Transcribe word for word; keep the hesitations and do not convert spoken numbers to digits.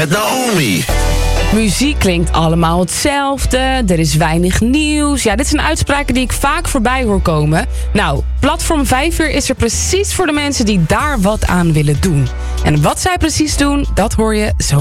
met Naomi. Muziek klinkt allemaal hetzelfde, er is weinig nieuws. Ja, dit zijn uitspraken die ik vaak voorbij hoor komen. Nou, Platform vijf uur is er precies voor de mensen die daar wat aan willen doen. En wat zij precies doen, dat hoor je zo.